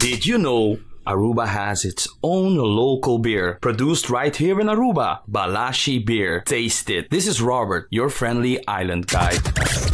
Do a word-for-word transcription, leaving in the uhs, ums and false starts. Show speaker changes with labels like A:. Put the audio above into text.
A: Did you know Aruba has its own local beer produced right here in Aruba? Balashi Beer. Taste it. This is Robert, your friendly island guide.